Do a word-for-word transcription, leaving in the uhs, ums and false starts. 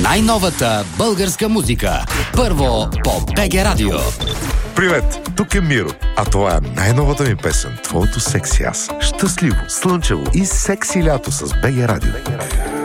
Най-новата българска музика. Първо по БГ Радио. Привет, тук е Миро, а това е най-новата ми песен «Твоето секси аз». Щастливо, слънчево и секси лято с БГ Радио.